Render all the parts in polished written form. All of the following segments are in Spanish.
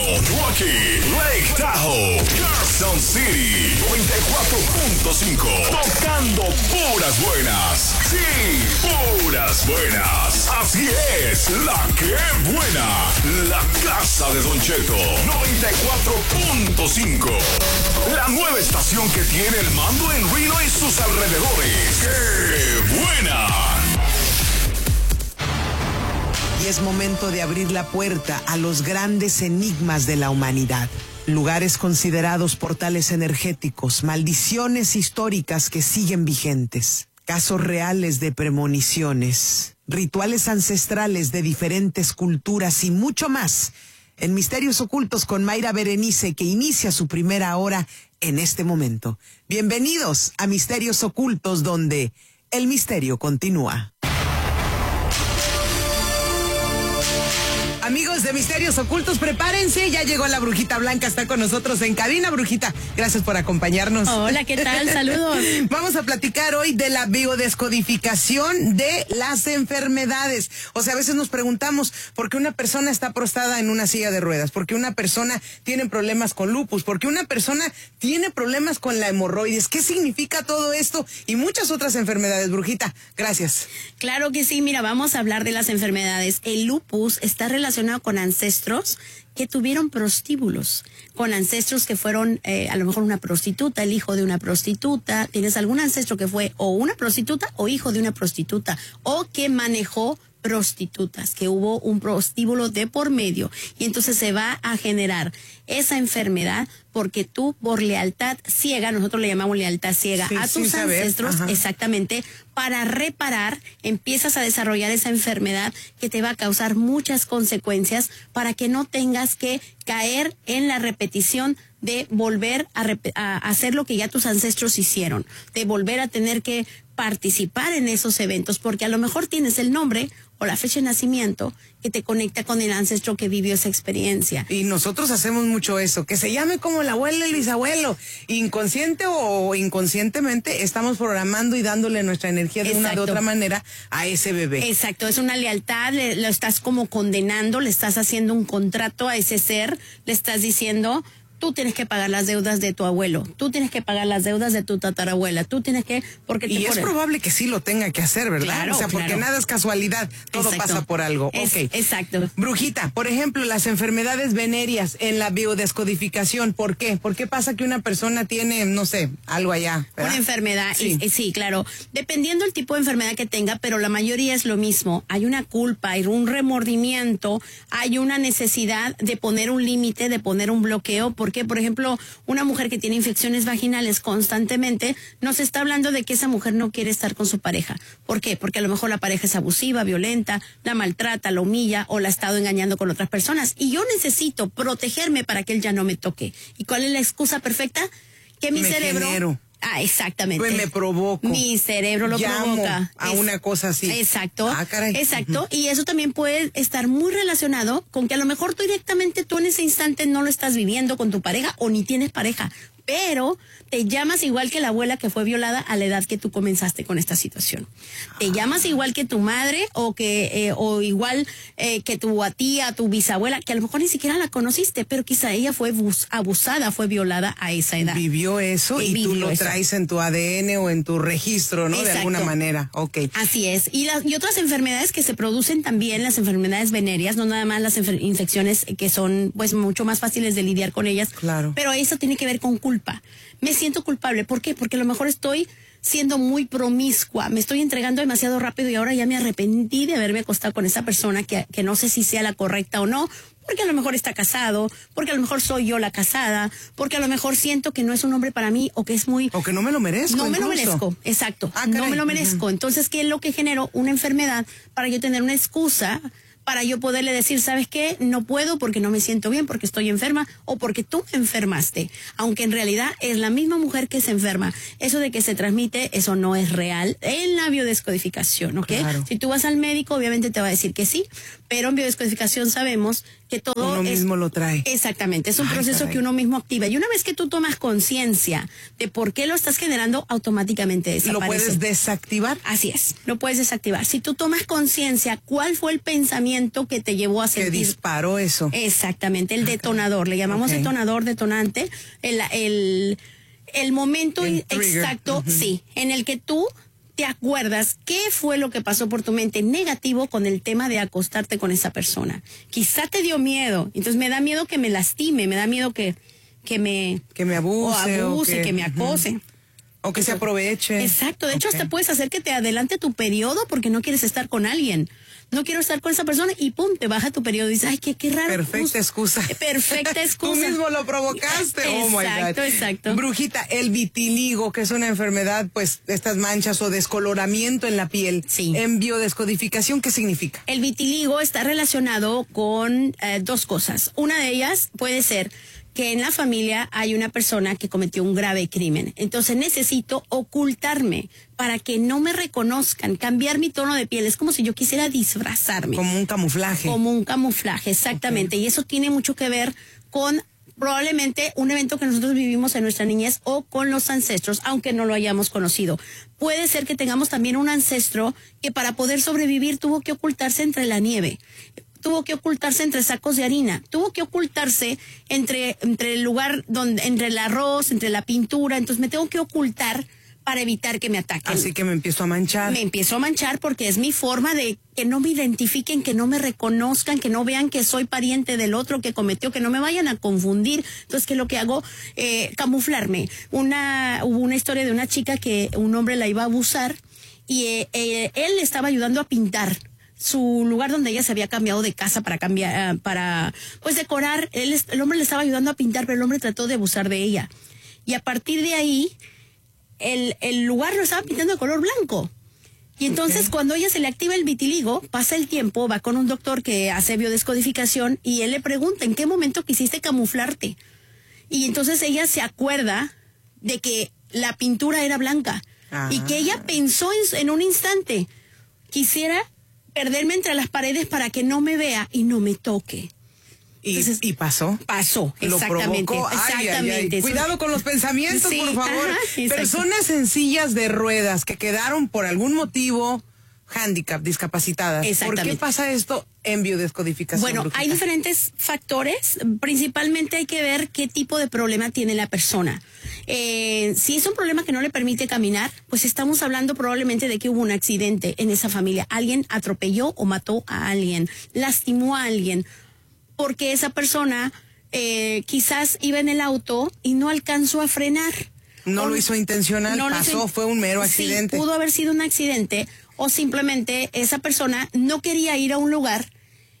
Milwaukee, Lake Tahoe, Carson City, 94.5. Tocando puras buenas. Sí, puras buenas. Así es, la que buena. La casa de Don Cheto, 94.5. La nueva estación que tiene el mando en Reno y sus alrededores. ¡Qué buena! Y es momento de abrir la puerta a los grandes enigmas de la humanidad. Lugares considerados portales energéticos, maldiciones históricas que siguen vigentes, casos reales de premoniciones, rituales ancestrales de diferentes culturas y mucho más. En Misterios Ocultos con Mayra Berenice, que inicia su primera hora en este momento. Bienvenidos a Misterios Ocultos, donde el misterio continúa. Amigos de Misterios Ocultos, prepárense, ya llegó la Brujita Blanca, está con nosotros en cabina. Brujita, gracias por acompañarnos. Hola, ¿qué tal? Saludos. Vamos a platicar hoy de la biodescodificación de las enfermedades. O sea, a veces nos preguntamos por qué una persona está postrada en una silla de ruedas, por qué una persona tiene problemas con lupus, por qué una persona tiene problemas con la hemorroides. ¿Qué significa todo esto? Y muchas otras enfermedades, Brujita. Gracias. Claro que sí, mira, vamos a hablar de las enfermedades. El lupus está relacionado con ancestros que tuvieron prostíbulos, con ancestros que fueron a lo mejor una prostituta, el hijo de una prostituta. ¿Tienes algún ancestro que fue o una prostituta o hijo de una prostituta, o que manejó prostitutas, que hubo un prostíbulo de por medio, y entonces se va a generar esa enfermedad porque tú, por lealtad ciega, nosotros le llamamos lealtad ciega, sí, a tus ancestros, exactamente, para reparar, empiezas a desarrollar esa enfermedad que te va a causar muchas consecuencias para que no tengas que caer en la repetición de volver a hacer lo que ya tus ancestros hicieron, de volver a tener que participar en esos eventos, porque a lo mejor tienes el nombre o la fecha de nacimiento que te conecta con el ancestro que vivió esa experiencia. Y nosotros hacemos mucho eso, que se llame como el abuelo y el bisabuelo. Inconsciente o inconscientemente estamos programando y dándole nuestra energía de una de otra manera a ese bebé. Exacto, es una lealtad, lo estás como condenando, le estás haciendo un contrato a ese ser, le estás diciendo: tú tienes que pagar las deudas de tu abuelo, tú tienes que pagar las deudas de tu tatarabuela, tú tienes que... porque y es probable que sí lo tenga que hacer, ¿verdad? Claro, o sea, porque nada es casualidad, todo pasa por algo. Exacto. Brujita, por ejemplo, las enfermedades venéreas en la biodescodificación, ¿por qué? ¿Por qué pasa que una persona tiene, no sé, algo allá, ¿verdad? Una enfermedad, sí. Sí, claro. Dependiendo del tipo de enfermedad que tenga, pero la mayoría es lo mismo. Hay una culpa, hay un remordimiento, hay una necesidad de poner un límite, de poner un bloqueo. Porque, por ejemplo, una mujer que tiene infecciones vaginales constantemente, nos está hablando de que esa mujer no quiere estar con su pareja. ¿Por qué? Porque a lo mejor la pareja es abusiva, violenta, la maltrata, la humilla o la ha estado engañando con otras personas. Y yo necesito protegerme para que él ya no me toque. ¿Y cuál es la excusa perfecta? Que mi cerebro... genero. Ah, exactamente. Pues me provoco. Mi cerebro lo provoca. A una cosa así. Exacto. Ah, caray. Exacto. Y eso también puede estar muy relacionado con que a lo mejor tú en ese instante no lo estás viviendo con tu pareja o ni tienes pareja, pero te llamas igual que la abuela que fue violada a la edad que tú comenzaste con esta situación. Te llamas igual que tu madre o igual que tu tía, tu bisabuela, que a lo mejor ni siquiera la conociste, pero quizá ella fue abusada, fue violada a esa edad. Vivió eso y tú lo traes en tu ADN o en tu registro, ¿no? Exacto. De alguna manera. Ok. Así es. Y otras enfermedades que se producen también, las enfermedades venéreas, no nada más las infecciones que son pues mucho más fáciles de lidiar con ellas. Claro. Pero eso tiene que ver con culpa. Me siento culpable. ¿Por qué? Porque a lo mejor estoy siendo muy promiscua, me estoy entregando demasiado rápido y ahora ya me arrepentí de haberme acostado con esa persona que no sé si sea la correcta o no, porque a lo mejor está casado, porque a lo mejor soy yo la casada, porque a lo mejor siento que no es un hombre para mí o que es muy... O que no me lo merezco. No me lo merezco, exacto. No me lo merezco. Entonces, ¿qué es lo que generó? Una enfermedad para yo tener una excusa para yo poderle decir, ¿sabes qué? No puedo porque no me siento bien, porque estoy enferma o porque tú me enfermaste. Aunque en realidad es la misma mujer que se enferma. Eso de que se transmite, eso no es real en la biodescodificación, ¿ok? Claro. Si tú vas al médico, obviamente te va a decir que sí, pero en biodescodificación sabemos que todo uno mismo lo trae. Exactamente, es un proceso que uno mismo activa. Y una vez que tú tomas conciencia de por qué lo estás generando, automáticamente desaparece. ¿Lo puedes desactivar? Así es, lo puedes desactivar. Si tú tomas conciencia, ¿cuál fue el pensamiento que te llevó a sentir? Que disparó eso. Exactamente, el detonador, le llamamos detonador, detonante, el momento exacto, sí, en el que tú te acuerdas qué fue lo que pasó por tu mente negativo con el tema de acostarte con esa persona. Quizá te dio miedo, entonces me da miedo que me lastime, me da miedo que me abuse, que me acose. O que se aproveche. Exacto, de hecho hasta puedes hacer que te adelante tu periodo porque no quieres estar con alguien. No quiero estar con esa persona y pum, te baja tu periodo y dices, ay, qué raro. Perfecta excusa. Perfecta excusa. Tú mismo lo provocaste. Oh my God. Exacto. Brujita, el vitiligo, que es una enfermedad, pues, estas manchas o descoloramiento en la piel. Sí. En biodescodificación, ¿qué significa? El vitiligo está relacionado con dos cosas. Una de ellas puede ser que en la familia hay una persona que cometió un grave crimen. Entonces necesito ocultarme para que no me reconozcan, cambiar mi tono de piel. Es como si yo quisiera disfrazarme. Como un camuflaje. Como un camuflaje, exactamente. Okay. Y eso tiene mucho que ver con probablemente un evento que nosotros vivimos en nuestra niñez o con los ancestros, aunque no lo hayamos conocido. Puede ser que tengamos también un ancestro que para poder sobrevivir tuvo que ocultarse entre la nieve. Tuvo que ocultarse entre sacos de harina, tuvo que ocultarse entre el lugar donde, entre el arroz, entre la pintura, entonces me tengo que ocultar para evitar que me ataquen. Así que me empiezo a manchar. Me empiezo a manchar porque es mi forma de que no me identifiquen, que no me reconozcan, que no vean que soy pariente del otro que cometió, que no me vayan a confundir. Entonces, ¿qué es lo que hago? Camuflarme. Hubo una historia de una chica que un hombre la iba a abusar y él le estaba ayudando a pintar su lugar donde ella se había cambiado de casa para pues decorar. El hombre le estaba ayudando a pintar, pero el hombre trató de abusar de ella. Y a partir de ahí, el lugar lo estaba pintando de color blanco. Y entonces cuando a ella se le activa el vitiligo, pasa el tiempo, va con un doctor que hace biodescodificación y él le pregunta, ¿en qué momento quisiste camuflarte? Y entonces ella se acuerda de que la pintura era blanca. Y que ella pensó en un instante, quisiera perderme entre las paredes para que no me vea y no me toque. Entonces, ¿Y pasó? Pasó, exactamente. Lo provocó. Exactamente. Ay. Cuidado con los pensamientos, sí, por favor. Ajá, personas sencillas de ruedas que quedaron por algún motivo handicap, discapacitadas. ¿Por qué pasa esto en biodescodificación? Bueno, Brujita? hay diferentes factores. Principalmente hay que ver qué tipo de problema tiene la persona. Si es un problema que no le permite caminar, pues estamos hablando probablemente de que hubo un accidente en esa familia. Alguien atropelló o mató a alguien, lastimó a alguien, porque esa persona quizás iba en el auto y no alcanzó a frenar. No lo hizo intencional, fue un mero accidente. Sí, pudo haber sido un accidente o simplemente esa persona no quería ir a un lugar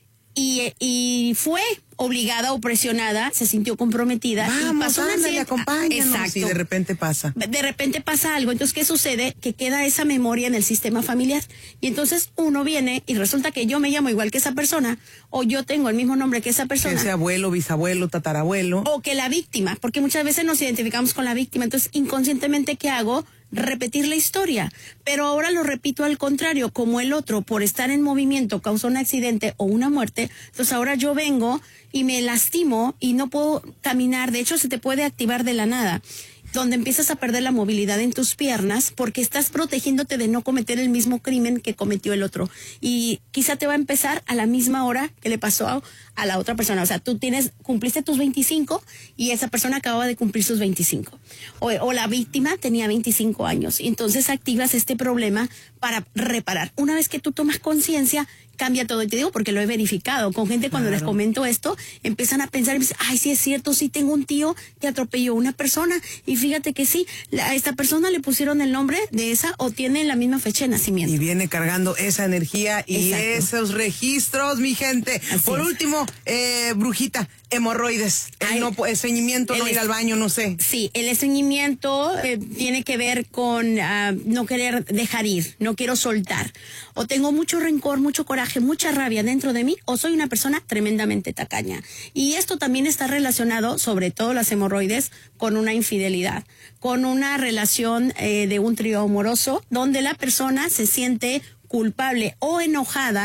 y fue obligada o presionada, se sintió comprometida. Vamos, y pasó un accidente. Acompáñanos. Exacto. Y de repente pasa. De repente pasa algo. Entonces, ¿qué sucede? Que queda esa memoria en el sistema familiar. Y entonces uno viene y resulta que yo me llamo igual que esa persona o yo tengo el mismo nombre que esa persona. Que ese abuelo, bisabuelo, tatarabuelo. O que la víctima, porque muchas veces nos identificamos con la víctima. Entonces, inconscientemente, ¿qué hago? Repetir la historia, pero ahora lo repito al contrario, como el otro por estar en movimiento causó un accidente o una muerte, entonces ahora yo vengo y me lastimo y no puedo caminar, de hecho se te puede activar de la nada, donde empiezas a perder la movilidad en tus piernas porque estás protegiéndote de no cometer el mismo crimen que cometió el otro. Y quizá te va a empezar a la misma hora que le pasó a la otra persona. O sea, tú cumpliste tus 25 y esa persona acababa de cumplir sus 25. O la víctima tenía 25 años. Y entonces activas este problema para reparar. Una vez que tú tomas conciencia, cambia todo. Y te digo porque lo he verificado con gente cuando les comento esto, empiezan a pensar y dicen, ay, sí es cierto, sí tengo un tío que atropelló a una persona y fíjate que sí, a esta persona le pusieron el nombre de esa o tiene la misma fecha de nacimiento. Y viene cargando esa energía y esos registros, mi gente. Así Por último, brujita, hemorroides, el estreñimiento, no ir al baño, no sé. Sí, el estreñimiento tiene que ver con no querer dejar ir, no quiero soltar. O tengo mucho rencor, mucho coraje, mucha rabia dentro de mí, o soy una persona tremendamente tacaña. Y esto también está relacionado, sobre todo las hemorroides, con una infidelidad, con una relación de un trío amoroso, donde la persona se siente culpable o enojada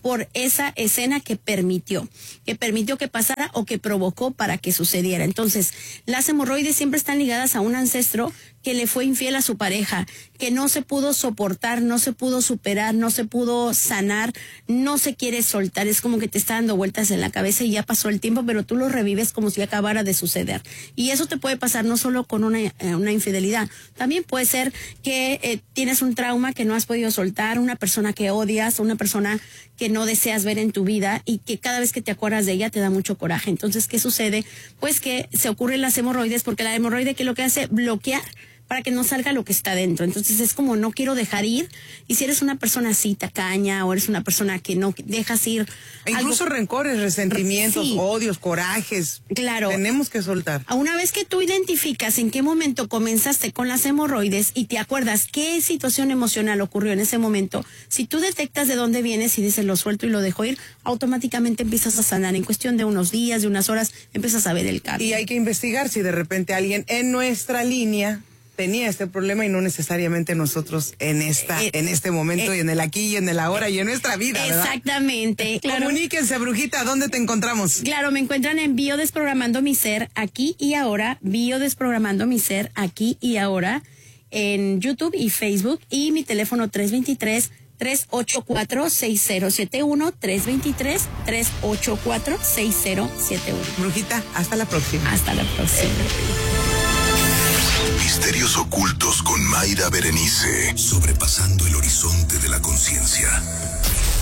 por esa escena que permitió que pasara o que provocó para que sucediera. Entonces, las hemorroides siempre están ligadas a un ancestro que le fue infiel a su pareja, que no se pudo soportar, no se pudo superar, no se pudo sanar, no se quiere soltar. Es como que te está dando vueltas en la cabeza y ya pasó el tiempo, pero tú lo revives como si acabara de suceder. Y eso te puede pasar no solo con una infidelidad, también puede ser que tienes un trauma que no has podido soltar, una persona que odias, una persona que no deseas ver en tu vida y que cada vez que te acuerdas de ella te da mucho coraje. Entonces, ¿qué sucede? Pues que se ocurren las hemorroides, porque la hemorroide, ¿qué es lo que hace? Bloquear para que no salga lo que está dentro. Entonces es como no quiero dejar ir. Y si eres una persona así tacaña o eres una persona que no dejas ir incluso rencores, resentimientos, sí, odios, corajes, claro, tenemos que soltar. Una vez que tú identificas en qué momento comenzaste con las hemorroides y te acuerdas qué situación emocional ocurrió en ese momento, si tú detectas de dónde vienes y dices lo suelto y lo dejo ir, automáticamente empiezas a sanar. En cuestión de unos días, de unas horas, empiezas a ver el cambio. Y hay que investigar si de repente alguien en nuestra línea tenía este problema y no necesariamente nosotros en este momento y en el aquí y en el ahora y en nuestra vida, ¿verdad? Exactamente. Claro. Comuníquense, brujita, ¿dónde te encontramos? Claro, me encuentran en Biodesprogramando mi ser aquí y ahora, Biodesprogramando mi ser aquí y ahora, en YouTube y Facebook, y mi teléfono 323-384-6071, 323-384-6071. Brujita, hasta la próxima. Hasta la próxima. Misterios ocultos con Mayra Berenice. Sobrepasando el horizonte de la conciencia.